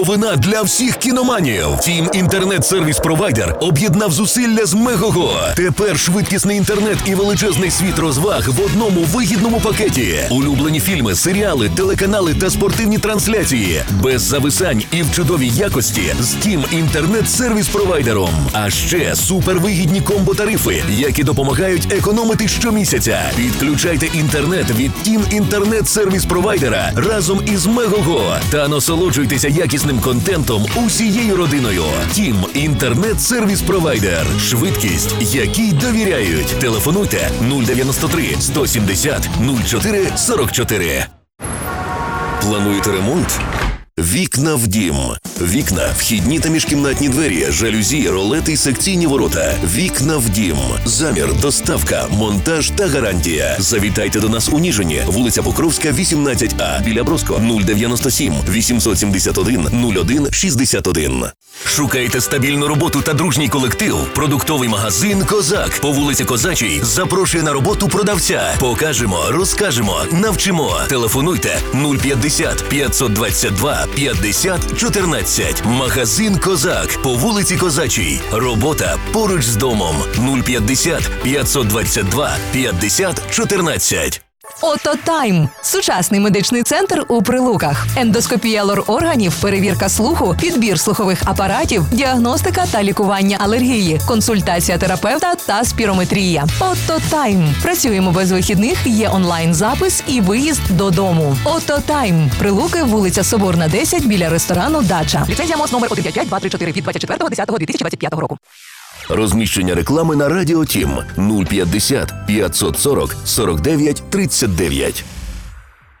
Новина для всіх кіноманів. Тім інтернет-сервіс-провайдер об'єднав зусилля з Мегого. Тепер швидкісний інтернет і величезний світ розваг в одному вигідному пакеті. Улюблені фільми, серіали, телеканали та спортивні трансляції. Без зависань і в чудовій якості з Тім інтернет-сервіс-провайдером. А ще супервигідні комбо-тарифи, які допомагають економити щомісяця. Підключайте інтернет від Тім інтернет-сервіс-провайдера разом із Мегого та насолоджуйтеся якісним контентом усією родиною. Тім інтернет-сервіс-провайдер. Швидкість, якій довіряють. Телефонуйте 093 170 04 44. Плануєте ремонт? Вікна в дім. Вікна, вхідні та міжкімнатні двері, жалюзі, ролети й секційні ворота. Вікна в дім. Замір, доставка, монтаж та гарантія. Завітайте до нас у Ніжині, вулиця Покровська, 18А, біля Броско, 097 871 01 61. Шукаєте стабільну роботу та дружній колектив? Продуктовий магазин «Козак» по вулиці Козачій запрошує на роботу продавця. Покажемо, розкажемо, навчимо. Телефонуйте 050 522 50 14. Магазин «Козак» по вулиці Козачій. Робота поруч з домом. 050 522 50 14. Ототайм – сучасний медичний центр у Прилуках. Ендоскопія лор-органів, перевірка слуху, підбір слухових апаратів, діагностика та лікування алергії, консультація терапевта та спірометрія. Ототайм. Працюємо без вихідних, є онлайн-запис і виїзд додому. Ототайм. Прилуки, вулиця Соборна, 10, біля ресторану «Дача». Ліцензія МОЗ номер 155234 від 24.10.2025 року. Розміщення реклами на Радіо Тім 050 540 49 39.